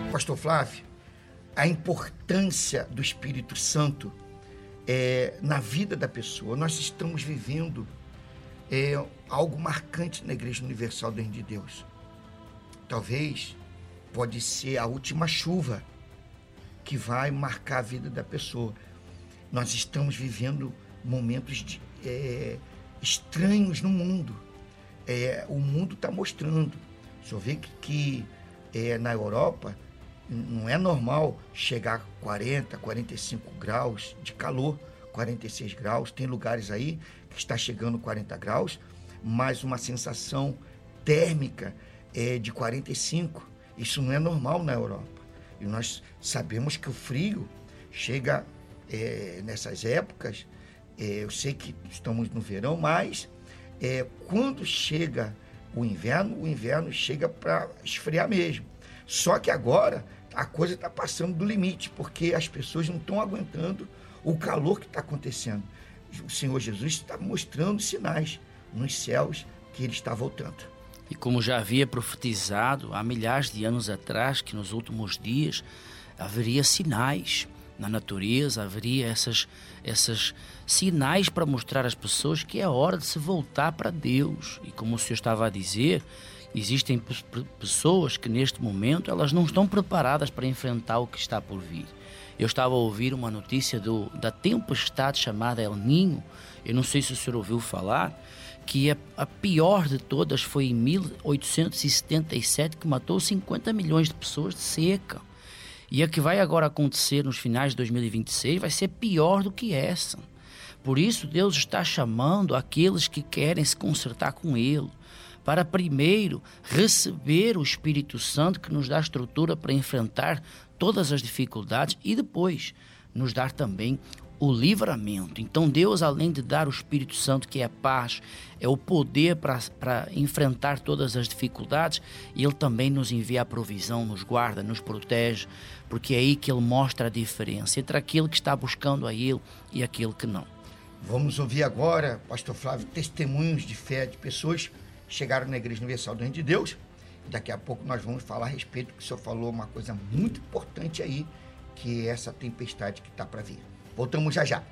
Pastor Flávio, a importância do Espírito Santo na vida da pessoa. Nós estamos vivendo algo marcante na Igreja Universal do Reino de Deus. Talvez pode ser a última chuva que vai marcar a vida da pessoa. Nós estamos vivendo momentos estranhos no mundo. O mundo está mostrando. O senhor vê que na Europa não é normal chegar a 40, 45 graus de calor, 46 graus. Tem lugares aí que está chegando 40 graus, mas uma sensação térmica de 45. Isso não é normal na Europa. E nós sabemos que o frio chega nessas épocas. Eu sei que estamos no verão, mas quando chega o inverno chega para esfriar mesmo. Só que agora a coisa está passando do limite, porque as pessoas não estão aguentando o calor que está acontecendo. O Senhor Jesus está mostrando sinais nos céus que Ele está voltando. E como já havia profetizado há milhares de anos atrás, que nos últimos dias haveria sinais na natureza, haveria esses sinais para mostrar às pessoas que é hora de se voltar para Deus. E como o senhor estava a dizer, existem pessoas que neste momento elas não estão preparadas para enfrentar o que está por vir. Eu estava a ouvir uma notícia da tempestade chamada El Niño. Eu não sei se o senhor ouviu falar, que a pior de todas foi em 1877, que matou 50 milhões de pessoas de seca. E a que vai agora acontecer nos finais de 2026 vai ser pior do que essa. Por isso Deus está chamando aqueles que querem se consertar com Ele, para primeiro receber o Espírito Santo, que nos dá estrutura para enfrentar todas as dificuldades, e depois nos dar também o livramento. Então Deus, além de dar o Espírito Santo, que é a paz, é o poder para enfrentar todas as dificuldades, Ele também nos envia a provisão, nos guarda, nos protege, porque é aí que Ele mostra a diferença entre aquele que está buscando a Ele e aquele que não. Vamos ouvir agora, Pastor Flávio, testemunhos de fé de pessoas que chegaram na Igreja Universal do Reino de Deus. E daqui a pouco nós vamos falar a respeito, que o senhor falou uma coisa muito importante aí, que é essa tempestade que está para vir. Voltamos já já.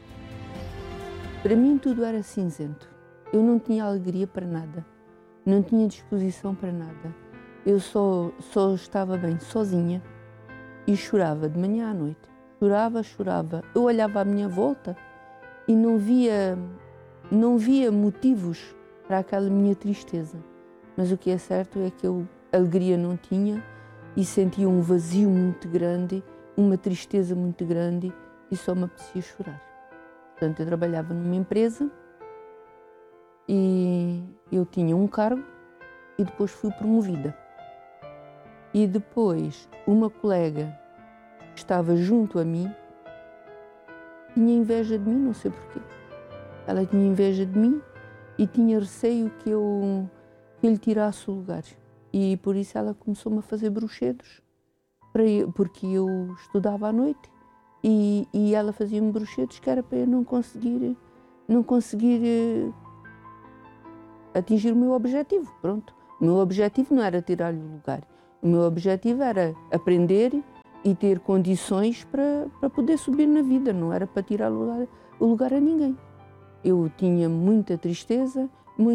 Para mim tudo era cinzento. Eu não tinha alegria para nada. Não tinha disposição para nada. Eu só estava bem sozinha e chorava de manhã à noite. Chorava. Eu olhava à minha volta e não via motivos para aquela minha tristeza. Mas o que é certo é que eu alegria não tinha e sentia um vazio muito grande, uma tristeza muito grande, e só me apetecia chorar. Portanto, eu trabalhava numa empresa e eu tinha um cargo e depois fui promovida. E depois uma colega que estava junto a mim tinha inveja de mim, não sei porquê. Ela tinha inveja de mim e tinha receio que eu lhe tirasse o lugar. E por isso ela começou-me a fazer bruxedos, porque eu estudava à noite. E ela fazia-me bruxedos que era para eu não conseguir atingir o meu objetivo. Pronto. O meu objetivo não era tirar-lhe o lugar. O meu objetivo era aprender e ter condições para poder subir na vida. Não era para tirar o lugar a ninguém. Eu tinha muita tristeza.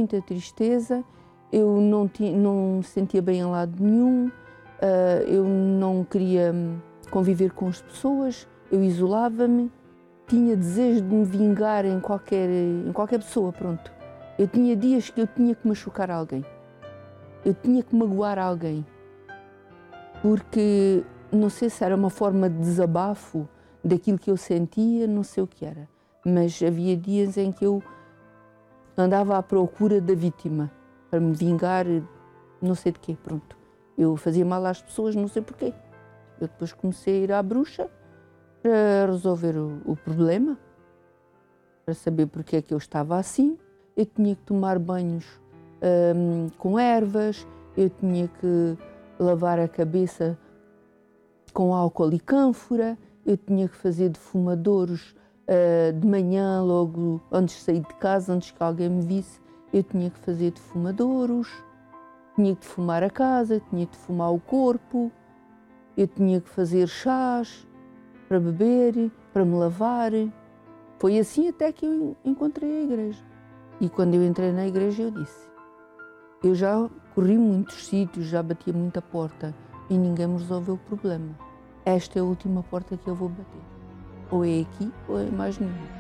Eu não me sentia bem em lado nenhum. Eu não queria conviver com as pessoas. Eu isolava-me, tinha desejo de me vingar em qualquer pessoa, pronto. Eu tinha dias que eu tinha que machucar alguém, eu tinha que magoar alguém, porque não sei se era uma forma de desabafo daquilo que eu sentia, não sei o que era, mas havia dias em que eu andava à procura da vítima, para me vingar, não sei de quê, pronto. Eu fazia mal às pessoas, não sei porquê. Eu depois comecei a ir à bruxa, para resolver o problema, para saber porque é que eu estava assim. Eu tinha que tomar banhos com ervas, eu tinha que lavar a cabeça com álcool e cânfora, eu tinha que fazer defumadouros de manhã, logo antes de sair de casa, antes que alguém me visse, eu tinha que fazer defumadouros, tinha que defumar a casa, tinha que defumar o corpo. eu tinha que fazer chás para beber, para me lavar. Foi assim até que eu encontrei a igreja. E quando eu entrei na igreja eu disse, eu já corri muitos sítios, já bati muita porta e ninguém me resolveu o problema. Esta é a última porta que eu vou bater. Ou é aqui ou é mais nenhuma.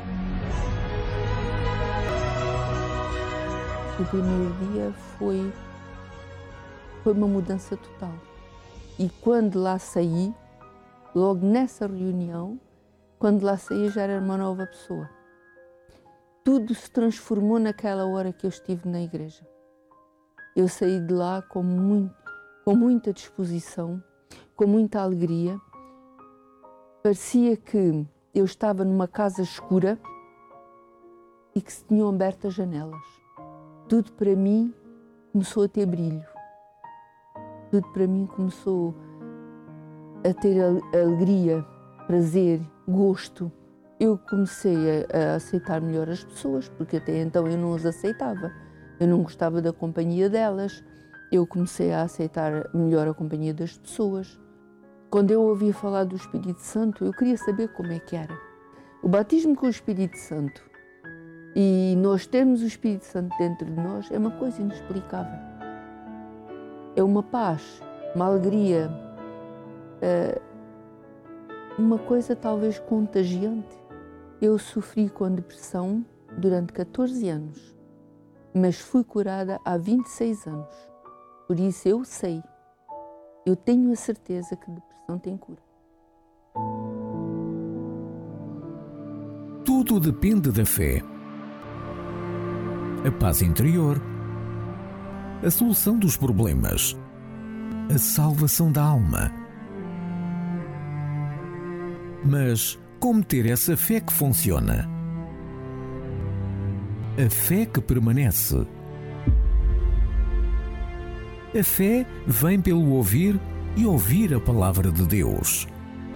O primeiro dia foi uma mudança total. E quando lá saí, logo nessa reunião, quando lá saí já era uma nova pessoa. Tudo se transformou naquela hora que eu estive na igreja. Eu saí de lá com muita disposição, com muita alegria. Parecia que eu estava numa casa escura e que se tinham aberto as janelas. Tudo para mim começou a ter brilho. Tudo para mim começou a ter alegria, prazer, gosto. Eu comecei a aceitar melhor as pessoas, porque até então eu não as aceitava. Eu não gostava da companhia delas. Eu comecei a aceitar melhor a companhia das pessoas. Quando eu ouvia falar do Espírito Santo, eu queria saber como é que era. O batismo com o Espírito Santo e nós termos o Espírito Santo dentro de nós é uma coisa inexplicável. É uma paz, uma alegria, uma coisa talvez contagiante. Eu sofri com depressão durante 14 anos, mas fui curada há 26 anos. Por isso eu sei, eu tenho a certeza que depressão tem cura. Tudo depende da fé. A paz interior, a solução dos problemas, a salvação da alma. Mas como ter essa fé que funciona? A fé que permanece. A fé vem pelo ouvir e ouvir a palavra de Deus.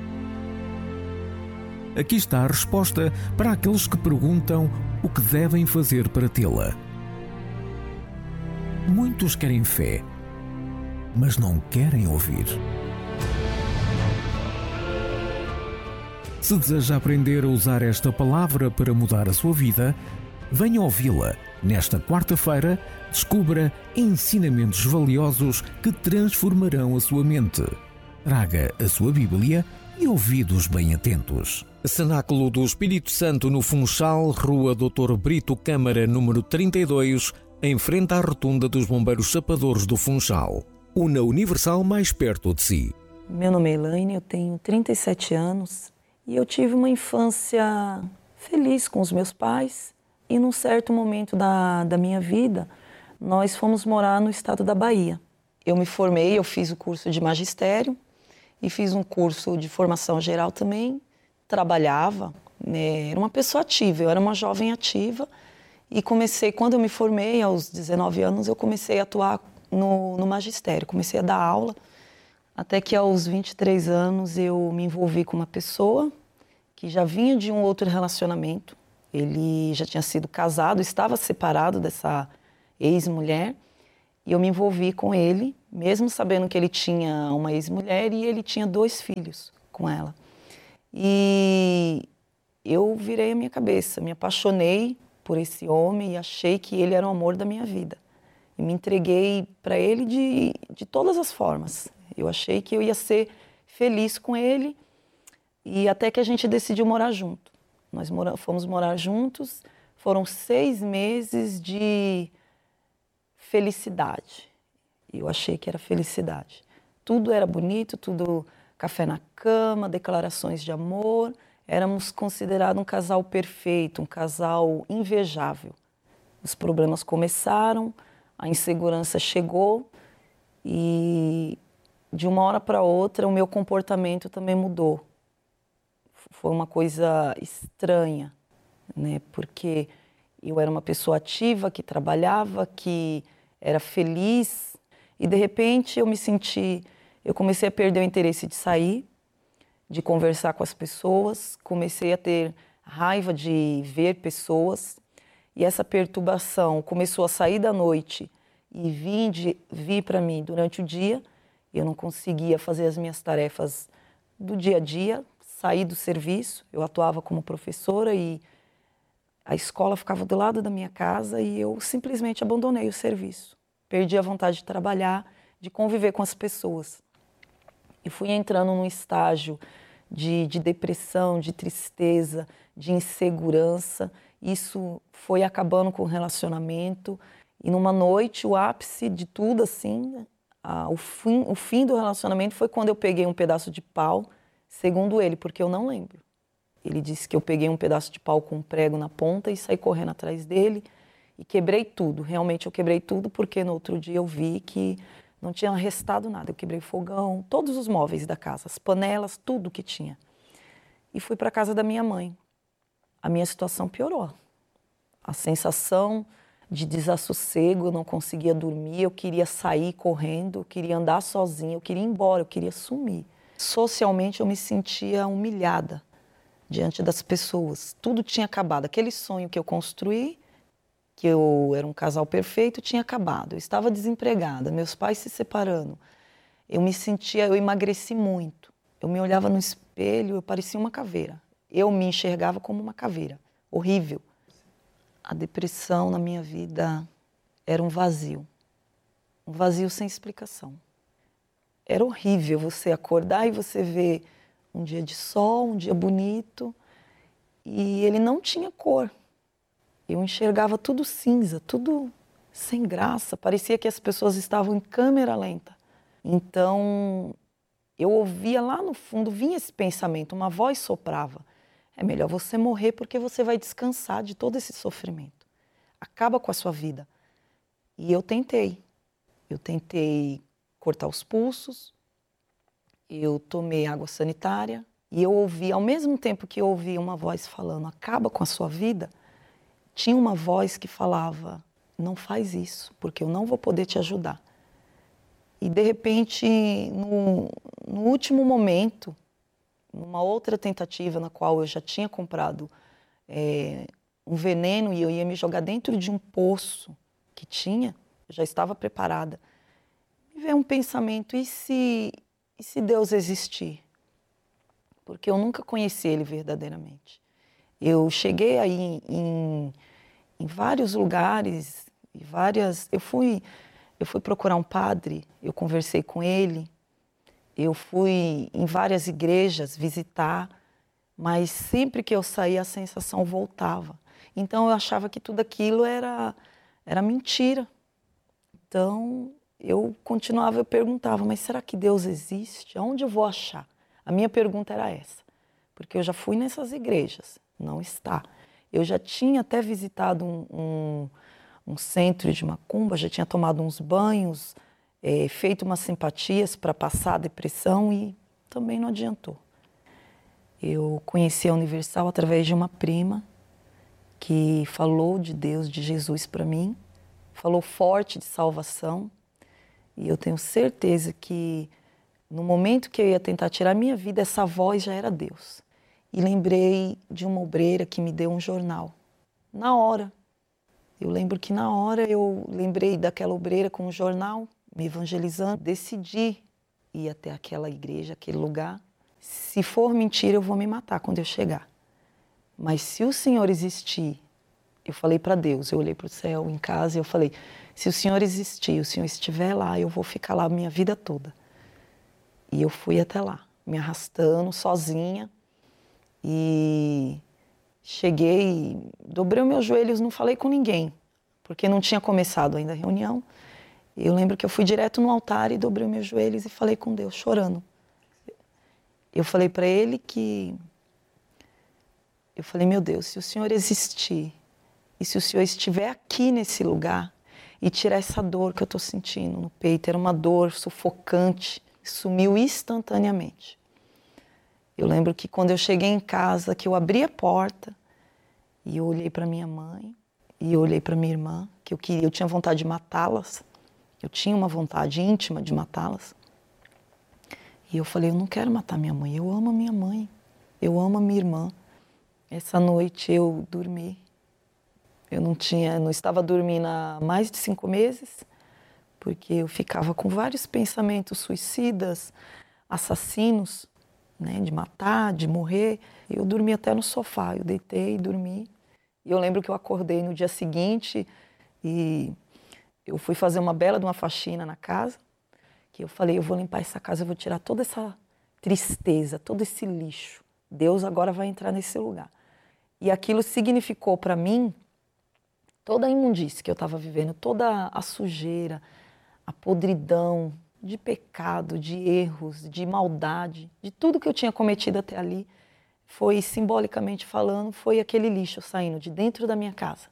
Aqui está a resposta para aqueles que perguntam o que devem fazer para tê-la. Muitos querem fé, mas não querem ouvir. Se deseja aprender a usar esta palavra para mudar a sua vida, venha ouvi-la. Nesta quarta-feira, descubra ensinamentos valiosos que transformarão a sua mente. Traga a sua Bíblia e ouvidos bem atentos. Cenáculo do Espírito Santo no Funchal, Rua Dr. Brito Câmara, número 32, em frente à rotunda dos Bombeiros Chapadores do Funchal. Una Universal mais perto de si. Meu nome é Elaine, eu tenho 37 anos e eu tive uma infância feliz com os meus pais. E num certo momento da minha vida, nós fomos morar no estado da Bahia. Eu me formei, eu fiz o curso de magistério e fiz um curso de formação geral também. Trabalhava, né? Era uma pessoa ativa, eu era uma jovem ativa. E comecei, quando eu me formei, aos 19 anos, eu comecei a atuar no magistério. Comecei a dar aula, até que aos 23 anos eu me envolvi com uma pessoa que já vinha de um outro relacionamento. Ele já tinha sido casado, estava separado dessa ex-mulher, e eu me envolvi com ele, mesmo sabendo que ele tinha uma ex-mulher e ele tinha 2 filhos com ela. E eu virei a minha cabeça, me apaixonei por esse homem e achei que ele era o amor da minha vida. E me entreguei para ele de todas as formas. Eu achei que eu ia ser feliz com ele, e até que a gente decidiu morar junto. Nós fomos morar juntos, foram 6 meses de felicidade. Eu achei que era felicidade. Tudo era bonito, tudo café na cama, declarações de amor. Éramos considerados um casal perfeito, um casal invejável. Os problemas começaram, a insegurança chegou e de uma hora para outra o meu comportamento também mudou. Foi uma coisa estranha, né? Porque eu era uma pessoa ativa, que trabalhava, que era feliz, e de repente eu comecei a perder o interesse de sair, de conversar com as pessoas, comecei a ter raiva de ver pessoas, e essa perturbação começou a sair da noite e vir para mim durante o dia, Eu não conseguia fazer as minhas tarefas do dia a dia, sair do serviço. Eu atuava como professora e a escola ficava do lado da minha casa e eu simplesmente abandonei o serviço. Perdi a vontade de trabalhar, de conviver com as pessoas. E fui entrando num estágio de depressão, de tristeza, de insegurança. Isso foi acabando com o relacionamento. E numa noite, o ápice de tudo, assim, o fim do relacionamento foi quando eu peguei um pedaço de pau, segundo ele, porque eu não lembro. Ele disse que eu peguei um pedaço de pau com um prego na ponta e saí correndo atrás dele e quebrei tudo. Realmente eu quebrei tudo porque no outro dia eu vi que não tinha restado nada. Eu quebrei o fogão, todos os móveis da casa, as panelas, tudo que tinha. E fui para a casa da minha mãe. A minha situação piorou. A sensação de desassossego, eu não conseguia dormir, eu queria sair correndo, eu queria andar sozinha, eu queria ir embora, eu queria sumir. Socialmente eu me sentia humilhada diante das pessoas. Tudo tinha acabado. Aquele sonho que eu construí, que eu era um casal perfeito, tinha acabado. Eu estava desempregada, meus pais se separando. Eu emagreci muito. Eu me olhava no espelho, eu parecia uma caveira. Eu me enxergava como uma caveira. Horrível. A depressão na minha vida era um vazio sem explicação. Era horrível você acordar e você ver um dia de sol, um dia bonito, e ele não tinha cor. Eu enxergava tudo cinza, tudo sem graça, parecia que as pessoas estavam em câmera lenta. Então, eu ouvia lá no fundo, vinha esse pensamento, uma voz soprava. É melhor você morrer porque você vai descansar de todo esse sofrimento. Acaba com a sua vida. E eu tentei cortar os pulsos, eu tomei água sanitária e eu ouvi, ao mesmo tempo que eu ouvia uma voz falando, acaba com a sua vida, tinha uma voz que falava, não faz isso, porque eu não vou poder te ajudar. E de repente, no último momento, numa outra tentativa na qual eu já tinha comprado um veneno e eu ia me jogar dentro de um poço que tinha, eu já estava preparada. Me veio um pensamento, e se Deus existir? Porque eu nunca conheci Ele verdadeiramente. Eu cheguei aí em vários lugares, eu fui procurar um padre, eu conversei com ele, eu fui em várias igrejas visitar, mas sempre que eu saía a sensação voltava. Então eu achava que tudo aquilo era mentira. Então eu perguntava, mas será que Deus existe? Aonde eu vou achar? A minha pergunta era essa, porque eu já fui nessas igrejas, não está. Eu já tinha até visitado um centro de macumba, já tinha tomado uns banhos, feito umas simpatias para passar a depressão e também não adiantou. Eu conheci a Universal através de uma prima que falou de Deus, de Jesus para mim, falou forte de salvação e eu tenho certeza que no momento que eu ia tentar tirar a minha vida, essa voz já era Deus. E lembrei de uma obreira que me deu um jornal. Na hora. Eu lembro que na hora eu lembrei daquela obreira com um jornal, me evangelizando. Decidi ir até aquela igreja, aquele lugar. Se for mentira, eu vou me matar quando eu chegar. Mas se o Senhor existir, eu falei para Deus, eu olhei para o céu em casa e eu falei, se o Senhor existir, o Senhor estiver lá, eu vou ficar lá a minha vida toda. E eu fui até lá, me arrastando, sozinha. E cheguei, dobrei os meus joelhos, não falei com ninguém, porque não tinha começado ainda a reunião. Eu lembro que eu fui direto no altar e dobrei os meus joelhos e falei com Deus, chorando. Eu falei para Ele eu falei, meu Deus, se o Senhor existir e se o Senhor estiver aqui nesse lugar e tirar essa dor que eu estou sentindo no peito, era uma dor sufocante, sumiu instantaneamente. Eu lembro que quando eu cheguei em casa, que eu abri a porta e eu olhei para minha mãe e eu olhei para minha irmã, que eu tinha vontade de matá-las, eu tinha uma vontade íntima de matá-las. E eu falei, eu não quero matar minha mãe, eu amo a minha mãe, eu amo a minha irmã. Essa noite eu dormi, eu não estava dormindo há mais de 5 meses, porque eu ficava com vários pensamentos suicidas, assassinos, né, de matar, de morrer. Eu dormi até no sofá, eu deitei e dormi. E eu lembro que eu acordei no dia seguinte e eu fui fazer uma bela de uma faxina na casa, que eu falei, eu vou limpar essa casa, eu vou tirar toda essa tristeza, todo esse lixo. Deus agora vai entrar nesse lugar. E aquilo significou para mim toda a imundície que eu estava vivendo, toda a sujeira, a podridão de pecado, de erros, de maldade, de tudo que eu tinha cometido até ali. Foi, simbolicamente falando, foi aquele lixo saindo de dentro da minha casa.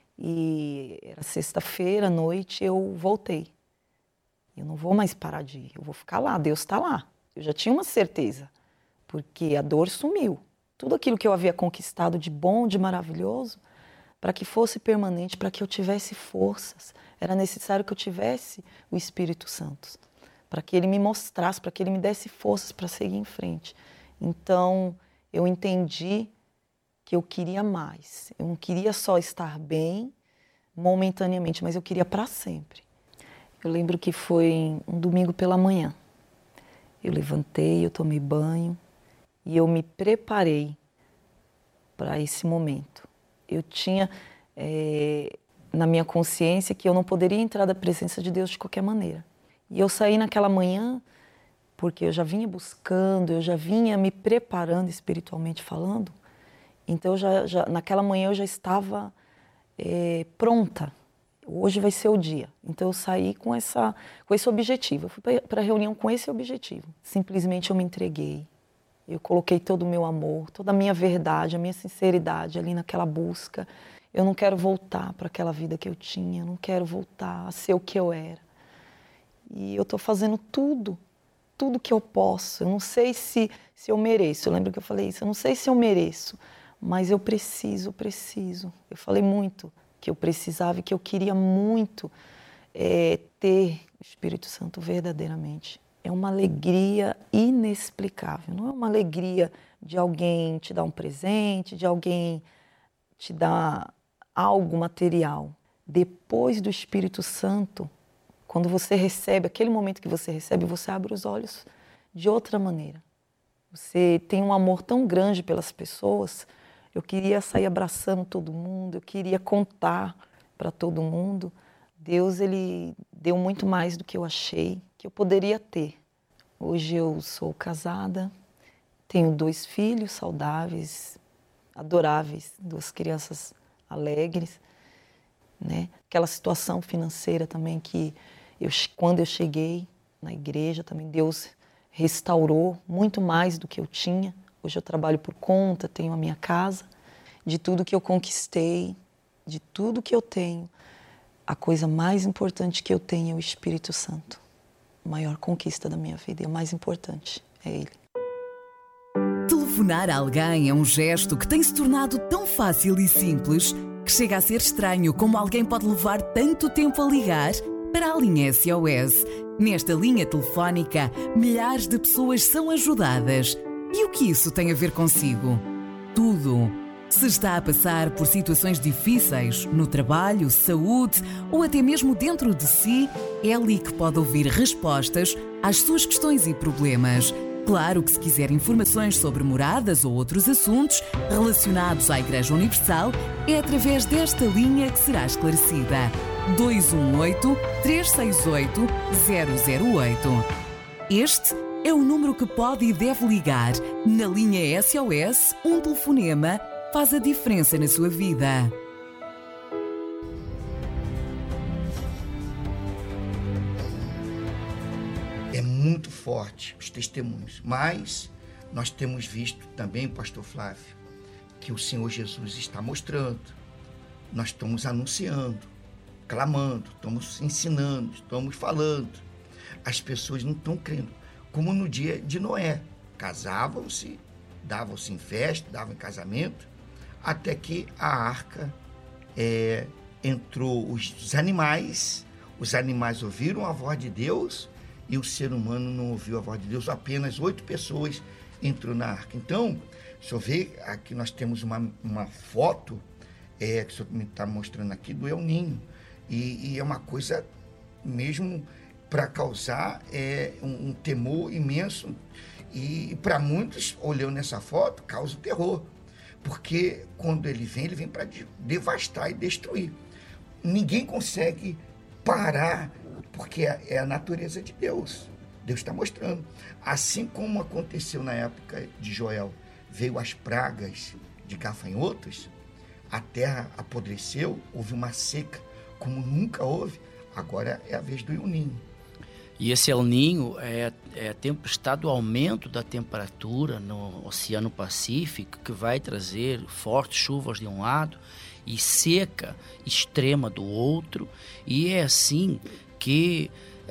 E era sexta-feira à noite, eu voltei. Eu não vou mais parar de ir, eu vou ficar lá, Deus está lá. Eu já tinha uma certeza, porque a dor sumiu. Tudo aquilo que eu havia conquistado de bom, de maravilhoso, para que fosse permanente, para que eu tivesse forças, era necessário que eu tivesse o Espírito Santo, para que ele me mostrasse, para que ele me desse forças para seguir em frente. Então, eu entendi que eu queria mais. Eu não queria só estar bem momentaneamente, mas eu queria para sempre. Eu lembro que foi um domingo pela manhã. Eu levantei, eu tomei banho e eu me preparei para esse momento. Eu tinha na minha consciência que eu não poderia entrar da presença de Deus de qualquer maneira. E eu saí naquela manhã porque eu já vinha buscando, eu já vinha me preparando espiritualmente falando. Então, naquela manhã eu já estava pronta. Hoje vai ser o dia. Então, eu saí com esse objetivo. Eu fui para a reunião com esse objetivo. Simplesmente eu me entreguei. Eu coloquei todo o meu amor, toda a minha verdade, a minha sinceridade ali naquela busca. Eu não quero voltar para aquela vida que eu tinha, eu não quero voltar a ser o que eu era. E eu estou fazendo tudo que eu posso. Eu não sei se eu mereço. Eu lembro que eu falei isso, eu não sei se eu mereço, mas eu preciso. Eu falei muito que eu precisava e que eu queria muito ter o Espírito Santo verdadeiramente. É uma alegria inexplicável. Não é uma alegria de alguém te dar um presente, de alguém te dar algo material. Depois do Espírito Santo, quando você recebe, aquele momento que você recebe, você abre os olhos de outra maneira. Você tem um amor tão grande pelas pessoas. Eu queria sair abraçando todo mundo, eu queria contar para todo mundo. Deus, ele deu muito mais do que eu achei que eu poderia ter. Hoje eu sou casada, tenho 2 filhos saudáveis, adoráveis, 2 crianças alegres, né? Aquela situação financeira também que quando eu cheguei na igreja, também Deus restaurou muito mais do que eu tinha. Hoje eu trabalho por conta, tenho a minha casa. De tudo que eu conquistei, de tudo que eu tenho, a coisa mais importante que eu tenho é o Espírito Santo. A maior conquista da minha vida e a mais importante é Ele. Telefonar a alguém é um gesto que tem se tornado tão fácil e simples que chega a ser estranho como alguém pode levar tanto tempo a ligar para a linha SOS. Nesta linha telefónica, milhares de pessoas são ajudadas. E o que isso tem a ver consigo? Tudo. Se está a passar por situações difíceis no trabalho, saúde ou até mesmo dentro de si, é ali que pode ouvir respostas às suas questões e problemas. Claro que se quiser informações sobre moradas ou outros assuntos relacionados à Igreja Universal, é através desta linha que será esclarecida. 218-368-008. Este é o número que pode e deve ligar. Na linha SOS, um telefonema faz a diferença na sua vida. É muito forte os testemunhos, mas nós temos visto também, pastor Flávio, que o Senhor Jesus está mostrando. Nós estamos anunciando, clamando, estamos ensinando, estamos falando. As pessoas não estão crendo. Como no dia de Noé, casavam-se, davam-se em festa, davam em casamento, até que a arca entrou os animais ouviram a voz de Deus e o ser humano não ouviu a voz de Deus, apenas 8 pessoas entrou na arca. Então, o senhor vê, aqui nós temos uma foto que o senhor me está mostrando aqui do El Ninho, e é uma coisa mesmo para causar um temor imenso. E para muitos, olhando essa foto, causa terror. Porque quando ele vem para devastar e destruir. Ninguém consegue parar, porque é a natureza de Deus. Deus está mostrando. Assim como aconteceu na época de Joel, veio as pragas de gafanhotos, a terra apodreceu, houve uma seca como nunca houve, agora é a vez do El Niño. E esse El Niño é a tempestade do aumento da temperatura no Oceano Pacífico, que vai trazer fortes chuvas de um lado e seca extrema do outro, e é assim que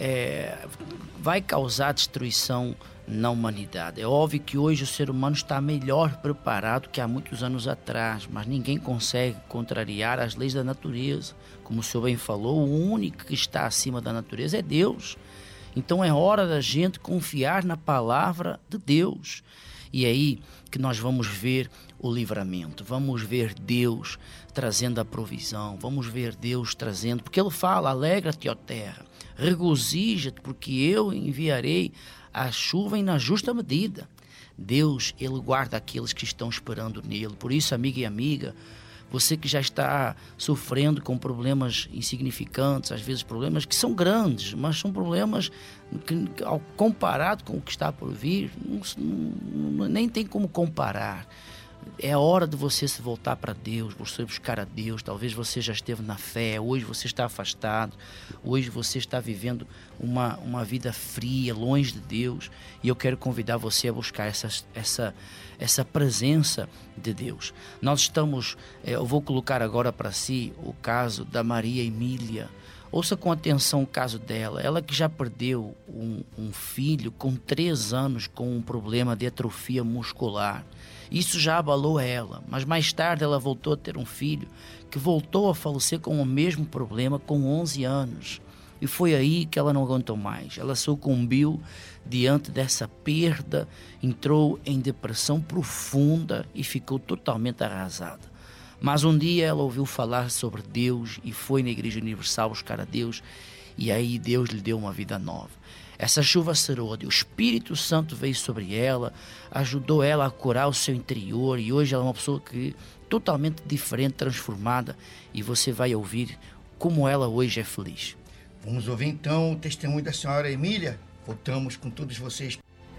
vai causar destruição na humanidade. É óbvio que hoje o ser humano está melhor preparado que há muitos anos atrás, mas ninguém consegue contrariar as leis da natureza. Como o senhor bem falou, o único que está acima da natureza é Deus. Então é hora da gente confiar na palavra de Deus. E é aí que nós vamos ver o livramento, vamos ver Deus trazendo a provisão, vamos ver Deus trazendo, porque Ele fala: alegra-te, ó terra, regozija-te, porque eu enviarei a chuva na justa medida. Deus, Ele guarda aqueles que estão esperando nele. Por isso, amiga e amiga, você que já está sofrendo com problemas insignificantes, às vezes problemas que são grandes, mas são problemas que, comparado com o que está por vir, nem tem como comparar. É a hora de você se voltar para Deus, você buscar a Deus. Talvez você já esteve na fé, hoje você está afastado, hoje você está vivendo uma vida fria, longe de Deus. E eu quero convidar você a buscar essa presença de Deus. Nós estamos, eu vou colocar agora para si o caso da Maria Emília. Ouça com atenção o caso dela. Ela que já perdeu um filho com 3 anos com um problema de atrofia muscular. Isso já abalou ela, mas mais tarde ela voltou a ter um filho que voltou a falecer com o mesmo problema com 11 anos. E foi aí que ela não aguentou mais. Ela sucumbiu diante dessa perda, entrou em depressão profunda e ficou totalmente arrasada. Mas um dia ela ouviu falar sobre Deus e foi na Igreja Universal buscar a Deus, e aí Deus lhe deu uma vida nova. Essa chuva serôdia, o Espírito Santo veio sobre ela, ajudou ela a curar o seu interior, e hoje ela é uma pessoa totalmente diferente, transformada, e você vai ouvir como ela hoje é feliz. Vamos ouvir então o testemunho da senhora Emília. Voltamos com todos vocês.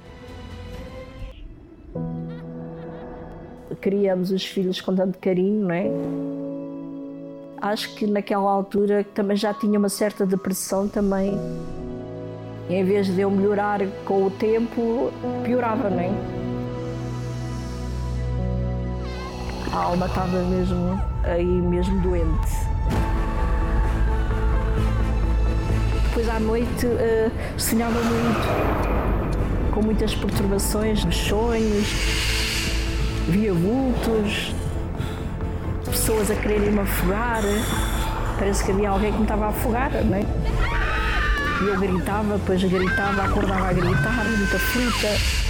Criamos os filhos com tanto carinho, não é? Acho que naquela altura também já tinha uma certa depressão também. E em vez de eu melhorar com o tempo, piorava, não é? A alma estava mesmo aí, mesmo doente. Depois à noite sonhava muito, com muitas perturbações nos sonhos, via vultos, pessoas a quererem me afogar, parece que havia alguém que me estava a afogar, não é? E eu gritava, depois gritava, acordava a gritar, muito aflita.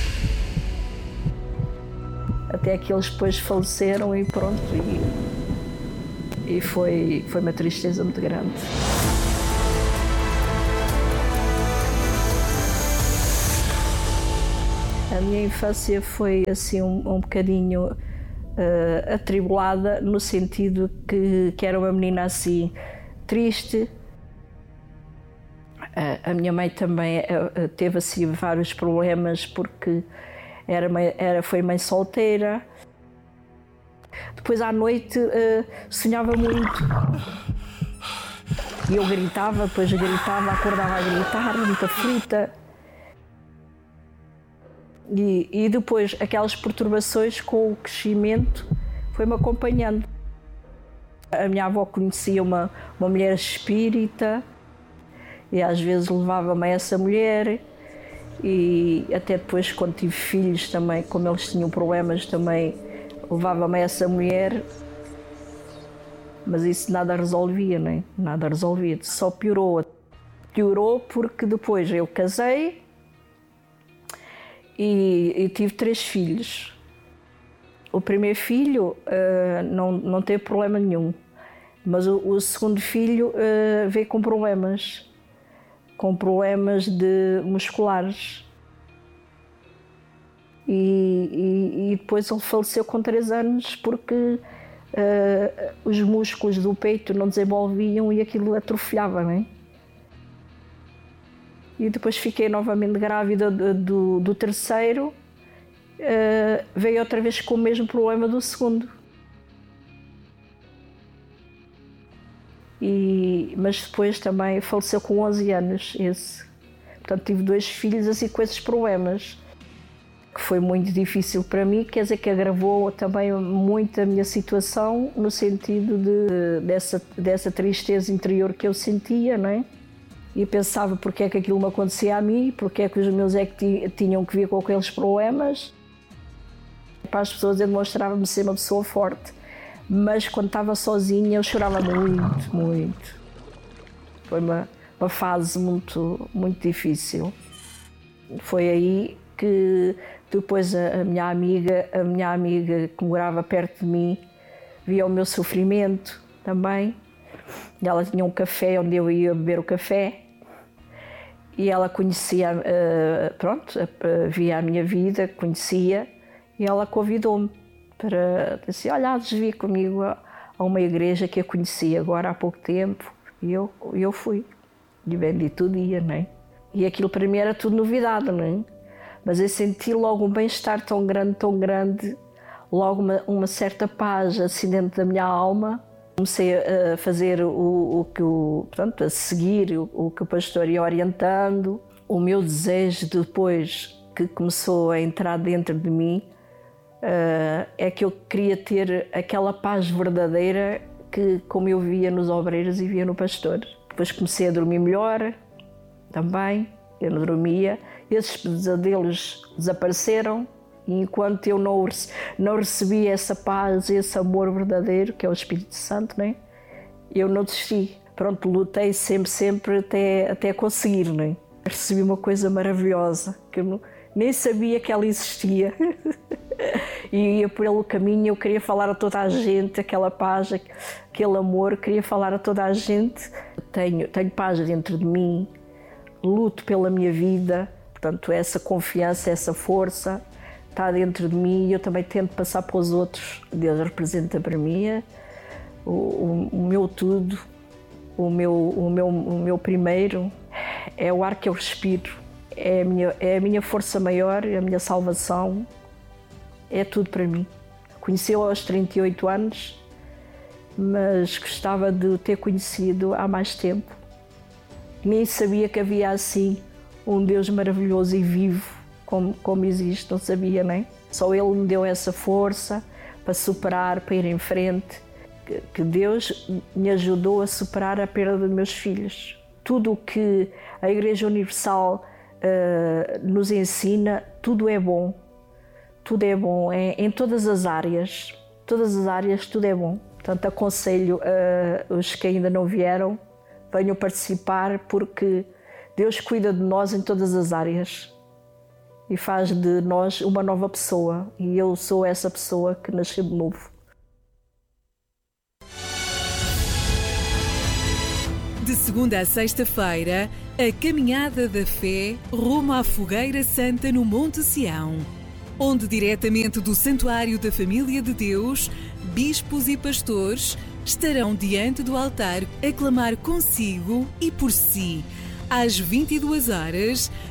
Até que eles depois faleceram e pronto, e foi uma tristeza muito grande. A minha infância foi assim um bocadinho atribulada, no sentido que era uma menina assim triste. A minha mãe também teve assim vários problemas porque foi mãe solteira. Depois à noite sonhava muito. E eu gritava, depois gritava, acordava a gritar, muito aflita. E depois aquelas perturbações com o crescimento foi-me acompanhando. A minha avó conhecia uma mulher espírita e às vezes levava-me a essa mulher, e até depois quando tive filhos também, como eles tinham problemas, também levava-me a essa mulher, mas isso nada resolvia, né? Nada resolvia, só piorou. Piorou porque depois eu casei e tive 3 filhos. O primeiro filho não teve problema nenhum, mas o segundo filho veio com problemas. com problemas musculares. E depois ele faleceu com 3 anos porque os músculos do peito não desenvolviam e aquilo atrofiava, não é? E depois fiquei novamente grávida do terceiro, veio outra vez com o mesmo problema do segundo. Mas depois também faleceu com 11 anos esse. Portanto, tive 2 filhos assim com esses problemas, que foi muito difícil para mim, quer dizer que agravou também muito a minha situação, no sentido dessa tristeza interior que eu sentia, não é? E pensava porque é que aquilo me acontecia a mim, porque é que os meus é que tinham que vir com aqueles problemas. Para as pessoas eu demonstrava-me ser uma pessoa forte, mas quando estava sozinha eu chorava muito, muito. Foi uma fase muito, muito difícil. Foi aí que depois a minha amiga que morava perto de mim via o meu sofrimento também. Ela tinha um café onde eu ia beber o café e ela conhecia, via a minha vida, conhecia, e ela convidou-me para dizer, olha, desvia comigo a uma igreja que eu conheci agora há pouco tempo. E eu fui. E bendito o dia, não é? E aquilo para mim era tudo novidade, não é? Mas eu senti logo um bem-estar tão grande, logo uma certa paz assim dentro da minha alma. Comecei a fazer a seguir o que o pastor ia orientando. O meu desejo depois que começou a entrar dentro de mim é que eu queria ter aquela paz verdadeira que, como eu via nos obreiros e via no pastor. Depois comecei a dormir melhor também, eu não dormia. Esses pesadelos desapareceram e enquanto eu não recebi essa paz, esse amor verdadeiro, que é o Espírito Santo, né? Eu não desisti. Pronto, lutei sempre até conseguir, né? Recebi uma coisa maravilhosa, que eu nem sabia que ela existia. E ia pelo caminho, eu queria falar a toda a gente, aquela paz, aquele amor, queria falar a toda a gente. Tenho paz dentro de mim, luto pela minha vida, portanto essa confiança, essa força está dentro de mim e eu também tento passar para os outros. Deus representa para mim o meu tudo, o meu primeiro, é o ar que eu respiro, é a minha força maior, é a minha salvação, é tudo para mim. Conheci-o aos 38 anos, mas gostava de o ter conhecido há mais tempo. Nem sabia que havia assim um Deus maravilhoso e vivo como existe, não sabia, nem. Só Ele me deu essa força para superar, para ir em frente, que Deus me ajudou a superar a perda dos meus filhos. Tudo o que a Igreja Universal nos ensina, tudo é bom. Tudo é bom, em todas as áreas tudo é bom. Portanto, aconselho os que ainda não vieram, venham participar, porque Deus cuida de nós em todas as áreas e faz de nós uma nova pessoa. E eu sou essa pessoa que nasceu de novo. De segunda a sexta-feira, a Caminhada da Fé rumo à Fogueira Santa no Monte Sião, onde diretamente do Santuário da Família de Deus, bispos e pastores estarão diante do altar a clamar consigo e por si, às 22 horas,